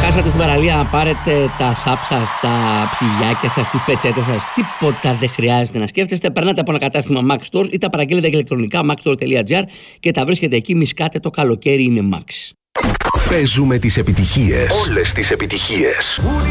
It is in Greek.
χάσατε στην παραλία να πάρετε τα σάπ σας, τα ψυγιάκια σας, τις πετσέτες σας, τίποτα δεν χρειάζεται να σκέφτεστε. Περνάτε από ένα κατάστημα Max Stores ή τα παραγγείλετε ηλεκτρονικά maxstores.gr και τα βρίσκετε εκεί. Μισκάτε, το καλοκαίρι είναι Max. Παίζουμε τις επιτυχίες. Όλες τις επιτυχίες.